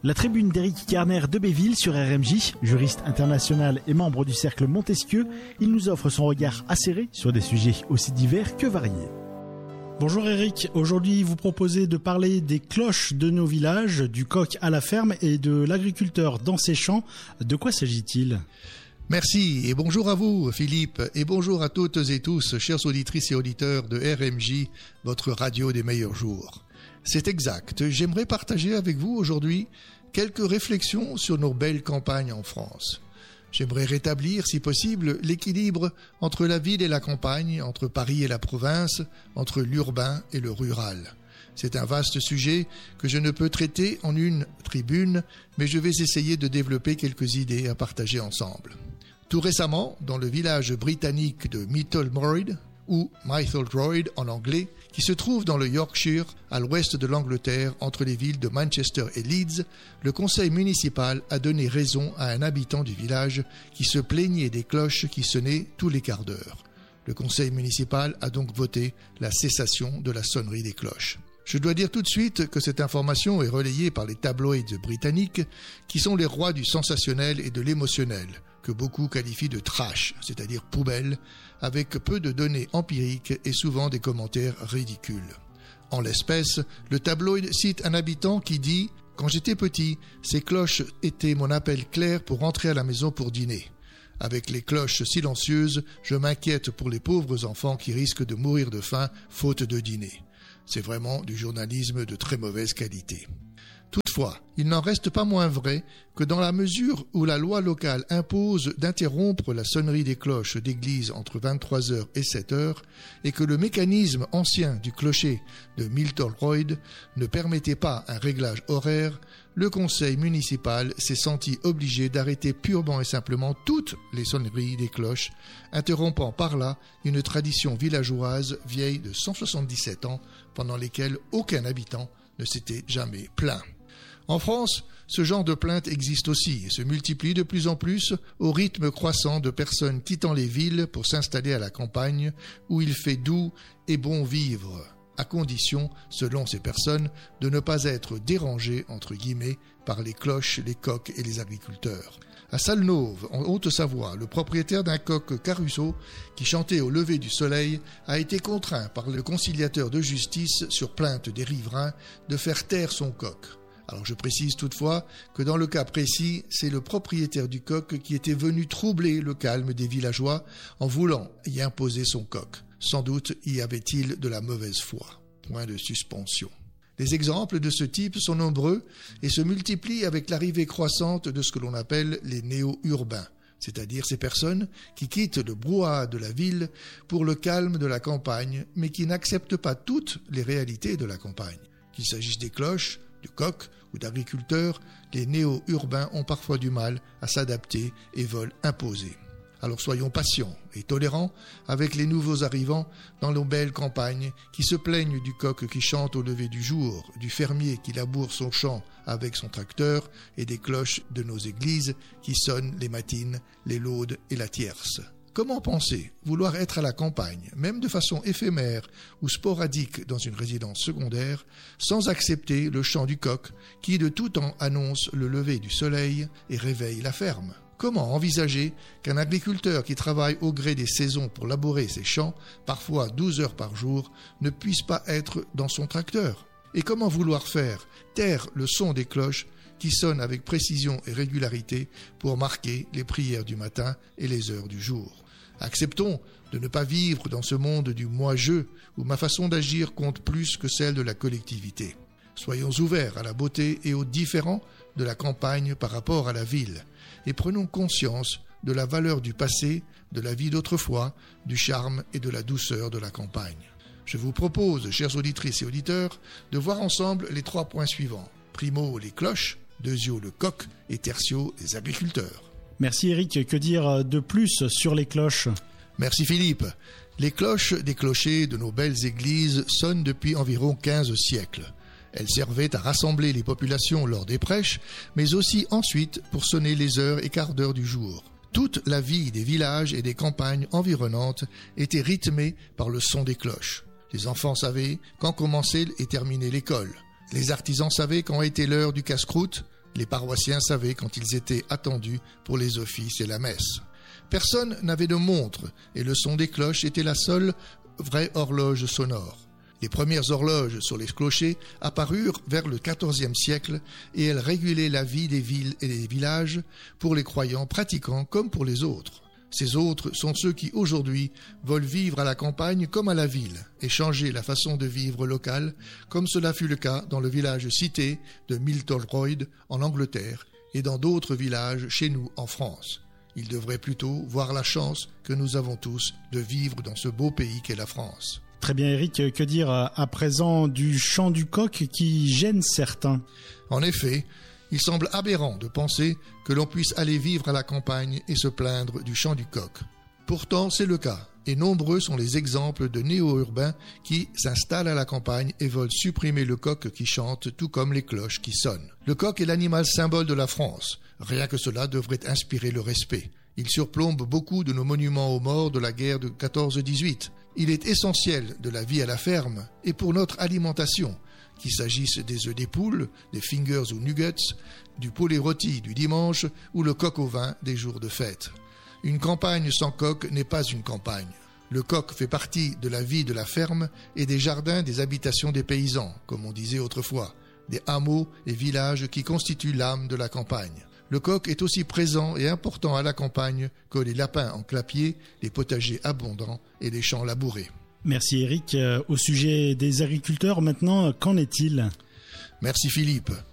La tribune d'Éric Kerner de Béville sur RMJ, juriste international et membre du cercle Montesquieu, il nous offre son regard acéré sur des sujets aussi divers que variés. Bonjour Eric, aujourd'hui vous proposez de parler des cloches de nos villages, du coq à la ferme et de l'agriculteur dans ses champs. De quoi s'agit-il ? Merci et bonjour à vous Philippe et bonjour à toutes et tous, chères auditrices et auditeurs de RMJ, votre radio des meilleurs jours. C'est exact, j'aimerais partager avec vous aujourd'hui quelques réflexions sur nos belles campagnes en France. J'aimerais rétablir, si possible, l'équilibre entre la ville et la campagne, entre Paris et la province, entre l'urbain et le rural. C'est un vaste sujet que je ne peux traiter en une tribune, mais je vais essayer de développer quelques idées à partager ensemble. Tout récemment, dans le village britannique de Mytholmroyd, ou Mytholmroyd en anglais, qui se trouve dans le Yorkshire, à l'ouest de l'Angleterre, entre les villes de Manchester et Leeds, le conseil municipal a donné raison à un habitant du village qui se plaignait des cloches qui sonnaient tous les quarts d'heure. Le conseil municipal a donc voté la cessation de la sonnerie des cloches. Je dois dire tout de suite que cette information est relayée par les tabloïds britanniques, qui sont les rois du sensationnel et de l'émotionnel, que beaucoup qualifient de trash, c'est-à-dire poubelle, avec peu de données empiriques et souvent des commentaires ridicules. En l'espèce, le tabloïd cite un habitant qui dit « Quand j'étais petit, ces cloches étaient mon appel clair pour rentrer à la maison pour dîner. Avec les cloches silencieuses, je m'inquiète pour les pauvres enfants qui risquent de mourir de faim faute de dîner. » C'est vraiment du journalisme de très mauvaise qualité. Toutefois, il n'en reste pas moins vrai que dans la mesure où la loi locale impose d'interrompre la sonnerie des cloches d'église entre 23h et 7h et que le mécanisme ancien du clocher de Mytholmroyd ne permettait pas un réglage horaire, le conseil municipal s'est senti obligé d'arrêter purement et simplement toutes les sonneries des cloches, interrompant par là une tradition villageoise vieille de 177 ans pendant lesquelles aucun habitant ne s'était jamais plaint. En France, ce genre de plainte existe aussi et se multiplie de plus en plus au rythme croissant de personnes quittant les villes pour s'installer à la campagne où il fait doux et bon vivre, à condition, selon ces personnes, de ne pas être dérangées, entre guillemets, par les cloches, les coqs et les agriculteurs. À Salnauve, en Haute-Savoie, le propriétaire d'un coq Caruso, qui chantait au lever du soleil, a été contraint par le conciliateur de justice, sur plainte des riverains, de faire taire son coq. Alors je précise toutefois que dans le cas précis, c'est le propriétaire du coq qui était venu troubler le calme des villageois en voulant y imposer son coq. Sans doute y avait-il de la mauvaise foi. Point de suspension. Les exemples de ce type sont nombreux et se multiplient avec l'arrivée croissante de ce que l'on appelle les néo-urbains, c'est-à-dire ces personnes qui quittent le brouhaha de la ville pour le calme de la campagne, mais qui n'acceptent pas toutes les réalités de la campagne. Qu'il s'agisse des cloches, du coq ou d'agriculteurs, les néo-urbains ont parfois du mal à s'adapter et veulent imposer. Alors soyons patients et tolérants avec les nouveaux arrivants dans nos belles campagnes qui se plaignent du coq qui chante au lever du jour, du fermier qui laboure son champ avec son tracteur et des cloches de nos églises qui sonnent les matines, les laudes et la tierce. Comment penser vouloir être à la campagne, même de façon éphémère ou sporadique dans une résidence secondaire, sans accepter le chant du coq qui de tout temps annonce le lever du soleil et réveille la ferme ? Comment envisager qu'un agriculteur qui travaille au gré des saisons pour labourer ses champs, parfois 12 heures par jour, ne puisse pas être dans son tracteur ? Et comment vouloir faire taire le son des cloches qui sonnent avec précision et régularité pour marquer les prières du matin et les heures du jour ? Acceptons de ne pas vivre dans ce monde du moi-je où ma façon d'agir compte plus que celle de la collectivité. Soyons ouverts à la beauté et aux différends de la campagne par rapport à la ville et prenons conscience de la valeur du passé, de la vie d'autrefois, du charme et de la douceur de la campagne. Je vous propose, chères auditrices et auditeurs, de voir ensemble les 3 points suivants. Primo, les cloches, deuxio, le coq et tertio, les agriculteurs. Merci Eric, que dire de plus sur les cloches ? Merci Philippe. Les cloches des clochers de nos belles églises sonnent depuis environ 15 siècles. Elles servaient à rassembler les populations lors des prêches, mais aussi ensuite pour sonner les heures et quarts d'heure du jour. Toute la vie des villages et des campagnes environnantes était rythmée par le son des cloches. Les enfants savaient quand commençait et terminait l'école. Les artisans savaient quand était l'heure du casse-croûte, Les paroissiens savaient quand ils étaient attendus pour les offices et la messe. Personne n'avait de montre et le son des cloches était la seule vraie horloge sonore. Les premières horloges sur les clochers apparurent vers le XIVe siècle et elles régulaient la vie des villes et des villages pour les croyants pratiquants comme pour les autres. Ces autres sont ceux qui aujourd'hui veulent vivre à la campagne comme à la ville et changer la façon de vivre locale comme cela fut le cas dans le village cité de Milton-Royd en Angleterre et dans d'autres villages chez nous en France. Ils devraient plutôt voir la chance que nous avons tous de vivre dans ce beau pays qu'est la France. Très bien Eric, que dire à présent du chant du coq qui gêne certains ? En effet, il semble aberrant de penser que l'on puisse aller vivre à la campagne et se plaindre du chant du coq. Pourtant, c'est le cas, et nombreux sont les exemples de néo-urbains qui s'installent à la campagne et veulent supprimer le coq qui chante, tout comme les cloches qui sonnent. Le coq est l'animal symbole de la France. Rien que cela devrait inspirer le respect. Il surplombe beaucoup de nos monuments aux morts de la guerre de 14-18. Il est essentiel de la vie à la ferme et pour notre alimentation, qu'il s'agisse des œufs des poules, des fingers ou nuggets, du poulet rôti du dimanche ou le coq au vin des jours de fête. Une campagne sans coq n'est pas une campagne. Le coq fait partie de la vie de la ferme et des jardins des habitations des paysans, comme on disait autrefois, des hameaux et villages qui constituent l'âme de la campagne. Le coq est aussi présent et important à la campagne que les lapins en clapier, les potagers abondants et les champs labourés. Merci Eric. Au sujet des agriculteurs maintenant, qu'en est-il ? Merci Philippe.